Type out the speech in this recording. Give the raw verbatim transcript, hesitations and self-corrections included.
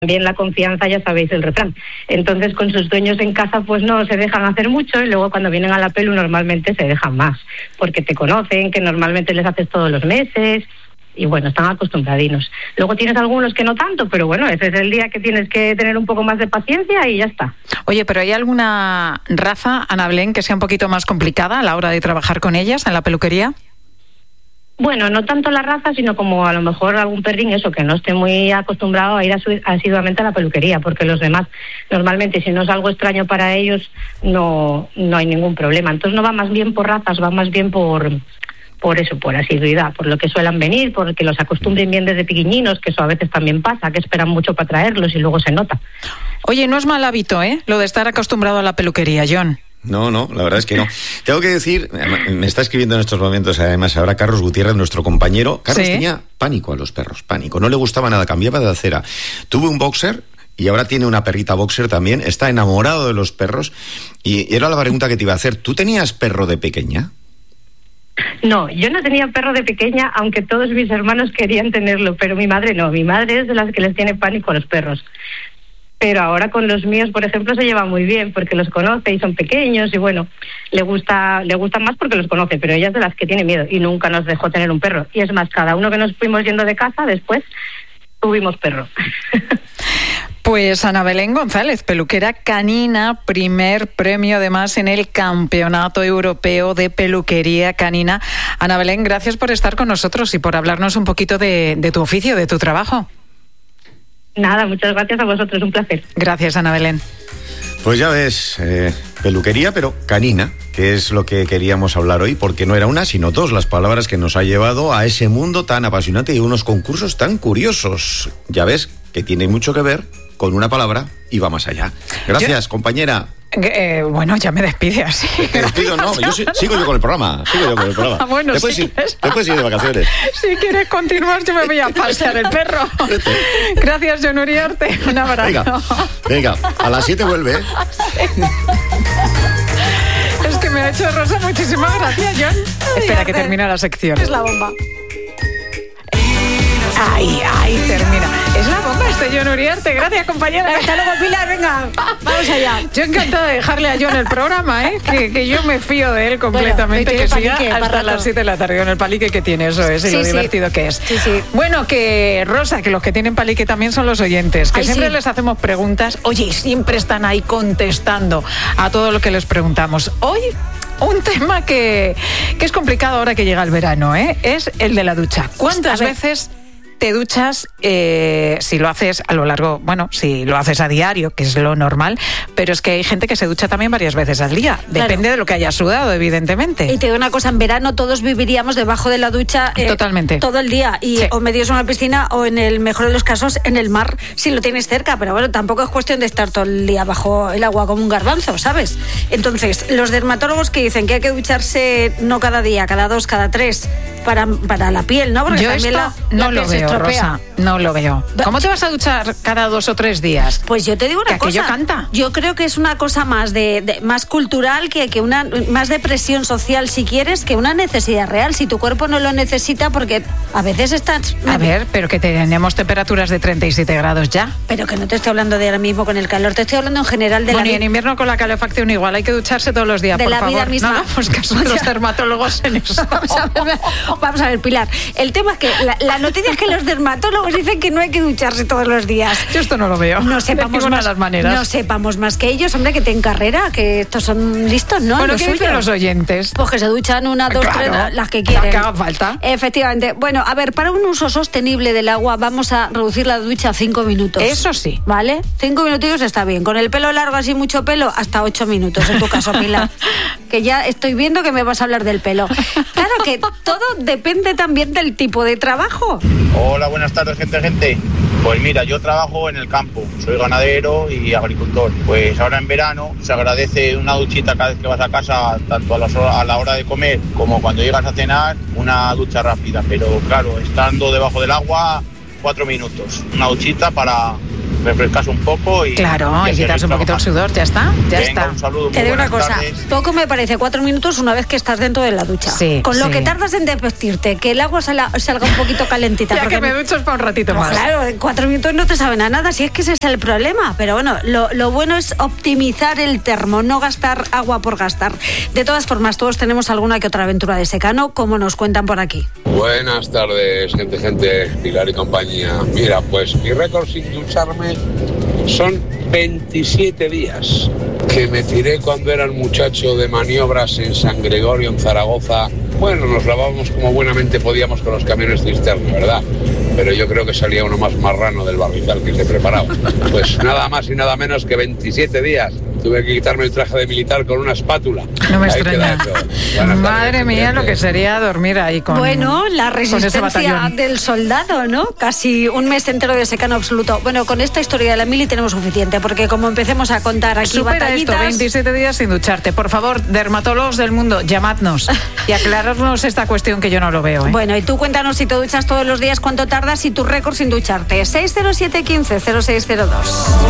también la confianza, ya sabéis el refrán. Entonces, con sus dueños en casa, pues no se dejan hacer mucho, y luego cuando vienen a la pelu normalmente se dejan más, porque te conocen, que normalmente les haces todos los meses, y bueno, están acostumbradinos. Luego tienes algunos que no tanto, pero bueno, ese es el día que tienes que tener un poco más de paciencia y ya está. Oye, ¿pero hay alguna raza, Ana Belén, que sea un poquito más complicada a la hora de trabajar con ellas en la peluquería? Bueno, no tanto la raza, sino como a lo mejor algún perrín, eso, que no esté muy acostumbrado a ir asiduamente a la peluquería, porque los demás, normalmente, si no es algo extraño para ellos, no, no hay ningún problema. Entonces no va más bien por razas, va más bien por, por eso, por asiduidad, por lo que suelan venir, por que los acostumbren bien desde pequeñinos, que eso a veces también pasa, que esperan mucho para traerlos y luego se nota. Oye, no es mal hábito, ¿eh?, lo de estar acostumbrado a la peluquería, John. No, no, la verdad es que no. Tengo que decir, me está escribiendo en estos momentos además ahora Carlos Gutiérrez, nuestro compañero. Carlos ¿Sí? tenía pánico a los perros, pánico. No le gustaba nada, cambiaba de acera. Tuve un boxer y ahora tiene una perrita boxer también. Está enamorado de los perros. Y era la pregunta que te iba a hacer. ¿Tú tenías perro de pequeña? No, yo no tenía perro de pequeña, aunque todos mis hermanos querían tenerlo, pero mi madre no. Mi madre es de las que les tiene pánico a los perros. Pero ahora con los míos, por ejemplo, se lleva muy bien porque los conoce y son pequeños y bueno, le gusta le gustan más porque los conoce, pero ella es de las que tiene miedo y nunca nos dejó tener un perro. Y es más, cada uno que nos fuimos yendo de casa, después tuvimos perro. Pues Ana Belén González, peluquera canina, primer premio además en el Campeonato Europeo de Peluquería Canina. Ana Belén, gracias por estar con nosotros y por hablarnos un poquito de, de tu oficio, de tu trabajo. Nada, muchas gracias a vosotros, un placer. Gracias, Ana Belén. Pues ya ves, eh, peluquería, pero canina, que es lo que queríamos hablar hoy, porque no era una, sino dos las palabras que nos ha llevado a ese mundo tan apasionante y unos concursos tan curiosos. Ya ves que tiene mucho que ver con una palabra y va más allá. Gracias, yo... compañera. Eh, bueno, ya me despide así. Te despido, no, yo si, sigo yo con el programa, sigo yo con el programa. Bueno, después, si sí, quieres... después sigue de vacaciones. Si quieres continuar, yo me voy a pasear el perro. Gracias, John Uriarte. Un abrazo. Venga, venga, a las siete vuelve. ¿eh? Sí. Es que me ha hecho Rosa muchísimas gracias, John. Ay, espera que termine la sección. Es la bomba. Ay, ay, termina. Es la bomba este John Uriarte. Gracias, compañera. Hasta luego, Pilar, venga, vamos allá. Yo encantada de dejarle a John el programa, ¿eh? Que, que yo me fío de él completamente. Bueno, que siga hasta barato. Las siete de la tarde con el palique que tiene, eso es, y sí, lo sí. divertido que es. Sí, sí. Bueno, que Rosa, que los que tienen palique también son los oyentes, que ay, siempre sí. les hacemos preguntas, oye, y siempre están ahí contestando a todo lo que les preguntamos. Hoy... un tema que, que es complicado ahora que llega el verano, ¿eh? Es el de la ducha. ¿Cuántas veces te duchas? Eh, si lo haces a lo largo, bueno, si lo haces a diario, que es lo normal, pero es que hay gente que se ducha también varias veces al día. Depende claro. de lo que haya sudado, evidentemente. Y te digo una cosa, en verano todos viviríamos debajo de la ducha eh, totalmente todo el día y sí. o metidos en una piscina o en el mejor de los casos en el mar si lo tienes cerca, pero bueno, tampoco es cuestión de estar todo el día bajo el agua como un garbanzo, ¿sabes? Entonces, los dermatólogos que dicen que hay que ducharse no cada día, cada dos, cada tres para, para la piel, ¿no? Porque yo también esto la, no la lo veo, Rosa, no lo veo. ¿Cómo te vas a duchar cada dos o tres días? Pues yo te digo una ¿Que cosa. aquello canta? Yo creo que es una cosa más de, de más cultural que, que una más de presión social, si quieres, que una necesidad real. Si tu cuerpo no lo necesita, porque a veces estás. A ver, pero que tenemos temperaturas de treinta y siete grados ya. Pero que no te estoy hablando de ahora mismo con el calor, te estoy hablando en general de bueno, la y en invierno con la calefacción igual, hay que ducharse todos los días, de por la favor. vida misma. No hagamos caso a los dermatólogos en eso. Vamos a ver, vamos a ver, Pilar. El tema es que la, la noticia es que los dermatólogos dicen que no hay que ducharse todos los días. Yo esto no lo veo. No sepamos más, las maneras. No sepamos más que ellos, hombre, que tienen carrera, que estos son listos, ¿no? Bueno, ¿qué dicen los oyentes? Pues que se duchan una, dos, claro, tres, las que quieren. Las que haga falta. Efectivamente. Bueno, a ver, para un uso sostenible del agua vamos a reducir la ducha a cinco minutos. Eso sí. ¿Vale? Cinco minutillos está bien. Con el pelo largo, así mucho pelo, hasta ocho minutos en tu caso, Pilar. Que ya estoy viendo que me vas a hablar del pelo. Claro que todo depende también del tipo de trabajo. Hola, buenas tardes, gente, gente. Pues mira, yo trabajo en el campo, soy ganadero y agricultor. Pues ahora en verano se agradece una duchita cada vez que vas a casa, tanto a, las horas, a la hora de comer como cuando llegas a cenar, una ducha rápida. Pero claro, estando debajo del agua, cuatro minutos. Una duchita para, refrescarse un poco y... Claro, y, y quitarse un poquito el sudor, ya está, ya Venga, está. Un saludo, Te digo una cosa, tardes. poco me parece cuatro minutos una vez que estás dentro de la ducha. Sí, Con lo sí. que tardas en desvestirte, que el agua salga, salga un poquito calentita. Ya porque que me ducho es para un ratito Pues más. claro, en cuatro minutos no te saben a nada, si es que ese es el problema. Pero bueno, lo, lo bueno es optimizar el termo, no gastar agua por gastar. De todas formas, todos tenemos alguna que otra aventura de secano, como nos cuentan por aquí. Buenas tardes, gente, gente, Pilar y compañía. Mira, pues mi récord sin ducharme son veintisiete días que me tiré cuando era un muchacho de maniobras en San Gregorio, en Zaragoza. Bueno, nos lavábamos como buenamente podíamos con los camiones cisterna, ¿verdad? Pero yo creo que salía uno más marrano del barrizal que se preparaba. Pues nada más y nada menos que veintisiete días. Tuve que quitarme el traje de militar con una espátula. No me Ahí extraña. queda eso. Buenas Madre tardes, mía, gente. lo que sería dormir ahí con Bueno, la con ese resistencia batallón. del soldado, ¿no? Casi un mes entero de secano absoluto. Bueno, con esta historia de la mili tenemos suficiente, porque como empecemos a contar aquí Supera esto, batallitas... veintisiete días sin ducharte. Por favor, dermatólogos del mundo, llamadnos y aclararnos esta cuestión que yo no lo veo. ¿eh? Bueno, y tú cuéntanos si te duchas todos los días, cuánto tardas y tu récord sin ducharte. seis cero siete, quince, cero seis cero dos.